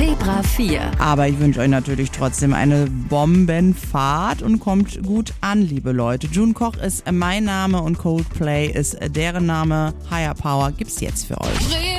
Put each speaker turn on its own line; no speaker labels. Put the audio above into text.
Zebra 4.
Aber ich wünsche euch natürlich trotzdem eine Bombenfahrt und kommt gut an, liebe Leute. June Koch ist mein Name und Coldplay ist deren Name. Higher Power gibt's jetzt für euch.